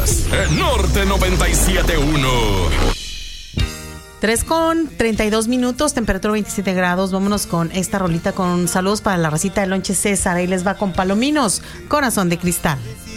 escuchas el Norte 97.1. 3:32, temperatura 27 grados. Vámonos con esta rolita con saludos para la racita de Lonche César. Ahí les va con Palominos, Corazón de Cristal.